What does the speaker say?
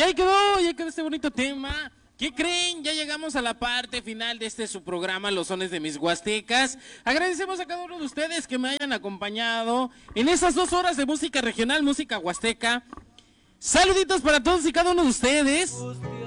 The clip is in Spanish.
ya quedó este bonito tema. ¿Qué creen? Ya llegamos a la parte final de su programa, Los Sones de mis Huastecas. Agradecemos a cada uno de ustedes que me hayan acompañado en esas 2 horas de música regional, música huasteca. Saluditos para todos y cada uno de ustedes.